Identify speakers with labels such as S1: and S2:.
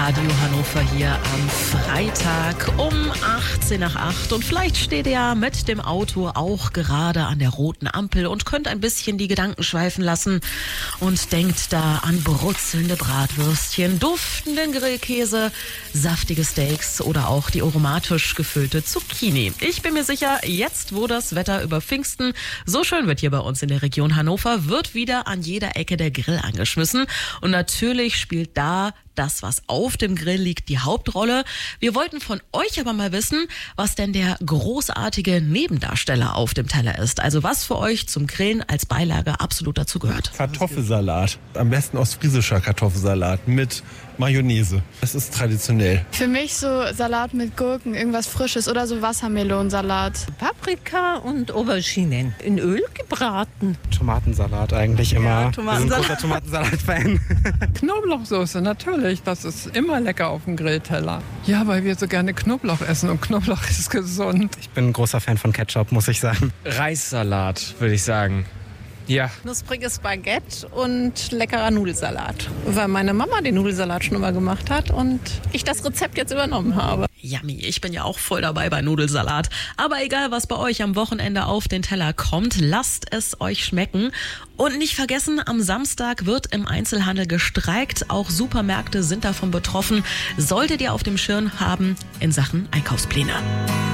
S1: Radio Hannover hier am Freitag um 18 nach 8. Und vielleicht steht ihr ja mit dem Auto auch gerade an der roten Ampel und könnt ein bisschen die Gedanken schweifen lassen und denkt da an brutzelnde Bratwürstchen, duftenden Grillkäse, saftige Steaks oder auch die aromatisch gefüllte Zucchini. Ich bin mir sicher, jetzt, wo das Wetter über Pfingsten so schön wird hier bei uns in der Region Hannover, wird wieder an jeder Ecke der Grill angeschmissen. Und natürlich spielt da das, was auf dem Grill liegt, die Hauptrolle. Wir wollten von euch aber mal wissen, was denn der großartige Nebendarsteller auf dem Teller ist. Also was für euch zum Grillen als Beilage absolut dazu gehört.
S2: Kartoffelsalat. Am besten ostfriesischer Kartoffelsalat mit Mayonnaise. Das ist traditionell.
S3: Für mich so Salat mit Gurken, irgendwas Frisches oder so Wassermelonensalat.
S4: Paprika und Auberginen in Öl gebraten.
S5: Tomatensalat eigentlich immer.
S6: Ja,
S5: Wir sind ein großer Tomatensalat-Fan.
S6: Knoblauchsoße, natürlich. Das ist immer lecker auf dem Grillteller. Ja, weil wir so gerne Knoblauch essen und Knoblauch ist gesund.
S5: Ich bin ein großer Fan von Ketchup, muss ich sagen.
S7: Reissalat, würde ich sagen. Ja.
S4: Knuspriges Baguette und leckerer Nudelsalat. Weil meine Mama den Nudelsalat schon immer gemacht hat und ich das Rezept jetzt übernommen habe.
S1: Yummy, ich bin ja auch voll dabei bei Nudelsalat. Aber egal, was bei euch am Wochenende auf den Teller kommt, lasst es euch schmecken. Und nicht vergessen, am Samstag wird im Einzelhandel gestreikt. Auch Supermärkte sind davon betroffen. Solltet ihr auf dem Schirm haben in Sachen Einkaufspläne.